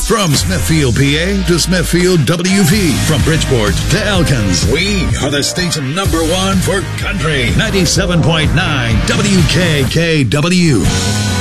From Smithfield, PA to Smithfield, WV. From Bridgeport to Elkins. We are the state's #1 for country. 97.9 WKKW.